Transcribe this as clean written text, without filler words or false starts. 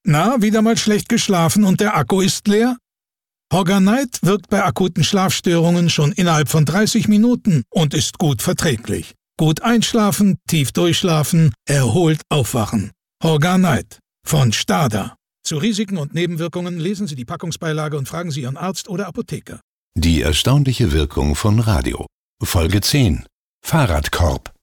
Na, wieder mal schlecht geschlafen und der Akku ist leer? Horganite wirkt bei akuten Schlafstörungen schon innerhalb von 30 Minuten und ist gut verträglich. Gut einschlafen, tief durchschlafen, erholt aufwachen. Horganite von STADA. Zu Risiken und Nebenwirkungen lesen Sie die Packungsbeilage und fragen Sie Ihren Arzt oder Apotheker. Die erstaunliche Wirkung von Radio. Folge 10. Fahrradkorb.